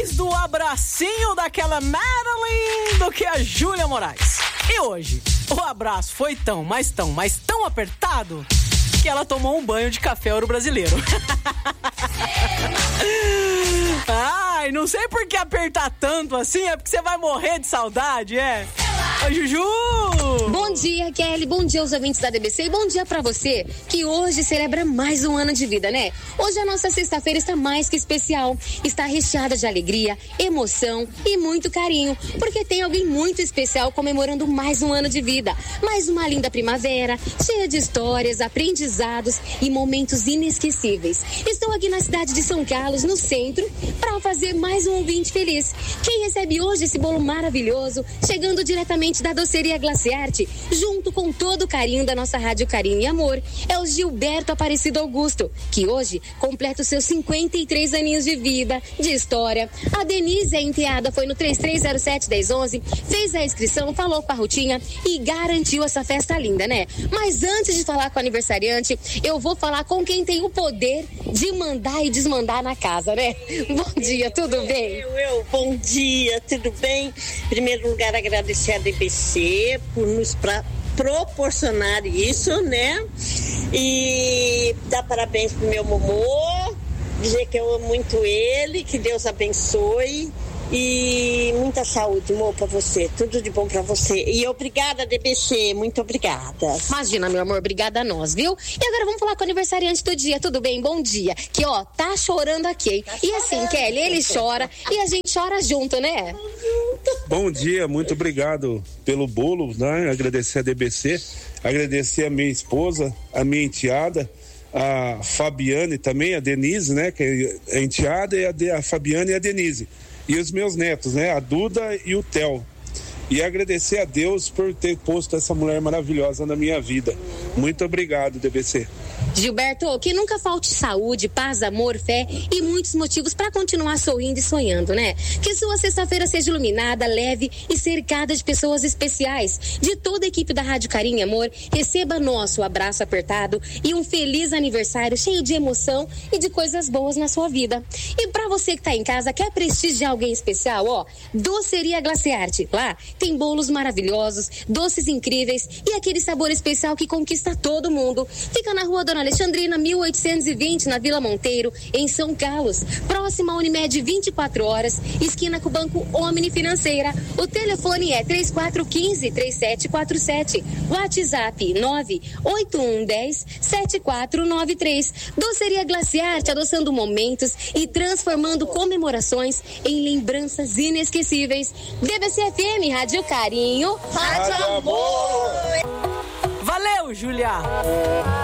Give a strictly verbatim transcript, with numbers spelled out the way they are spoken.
mais do abracinho daquela Madeline do que a Júlia Moraes. E hoje, o abraço foi tão, mas tão, mas tão apertado que ela tomou um banho de café ouro brasileiro. Ai, não sei por que apertar tanto assim, é porque você vai morrer de saudade, é? Oi, Juju! Bom dia, Kelly, bom dia aos ouvintes da D B C e bom dia pra você, que hoje celebra mais um ano de vida, né? Hoje a nossa sexta-feira está mais que especial, está recheada de alegria, emoção e muito carinho, porque tem alguém muito especial comemorando mais um ano de vida, mais uma linda primavera, cheia de histórias, aprendizados e momentos inesquecíveis. Estou aqui na cidade de São Carlos, no centro, para fazer mais um ouvinte feliz. Quem recebe hoje esse bolo maravilhoso, chegando diretamente da doceria Glaciarte, junto com todo o carinho da nossa Rádio Carinho e Amor, é o Gilberto Aparecido Augusto, que hoje completa os seus cinquenta e três aninhos de vida, de história. A Denise, a enteada, foi no três três zero sete, um zero um um, fez a inscrição, falou com a Rutinha e garantiu essa festa linda, né? Mas antes de falar com o aniversariante, eu vou falar com quem tem o poder de mandar e desmandar na casa, né? Bom dia, tudo bem? Eu, eu, bom dia, tudo bem? Em primeiro lugar, agradecer a D B C por nos pra, proporcionar isso, né? E dar parabéns pro meu Momô, dizer que eu amo muito ele, que Deus abençoe. E muita saúde, amor, pra você. Tudo de bom pra você. E obrigada, D B C. Muito obrigada. Imagina, meu amor. Obrigada a nós, viu? E agora vamos falar com o aniversariante do dia. Tudo bem? Bom dia. Que, ó, tá chorando aqui. Tá e assim, Kelly, ele chora e a gente chora junto, né? Bom dia. Muito obrigado pelo bolo, né? Agradecer a D B C. Agradecer a minha esposa, a minha enteada, a Fabiane também, a Denise, né? Que é a enteada, e a, de, a Fabiane e a Denise. E os meus netos, né? A Duda e o Theo. E agradecer a Deus por ter posto essa mulher maravilhosa na minha vida. Muito obrigado, D B C. Gilberto, que nunca falte saúde, paz, amor, fé e muitos motivos para continuar sorrindo e sonhando, né? Que sua sexta-feira seja iluminada, leve e cercada de pessoas especiais. De toda a equipe da Rádio Carinho e Amor, receba nosso abraço apertado e um feliz aniversário cheio de emoção e de coisas boas na sua vida. E para você que tá em casa, quer prestigiar alguém especial, ó, Doceria Glaciarte. Lá tem bolos maravilhosos, doces incríveis e aquele sabor especial que conquista todo mundo. Fica na rua Dona Alexandrina, mil oitocentos e vinte, na Vila Monteiro, em São Carlos. Próxima à Unimed, vinte e quatro horas, esquina com o Banco Omni Financeira. O telefone é três quatro um cinco, três sete quatro sete. WhatsApp nove oito um um zero sete quatro nove três. Doceria Glaciarte, adoçando momentos e transformando comemorações em lembranças inesquecíveis. D B C F M, Rádio Carinho, Rádio Amor. Valeu, Júlia!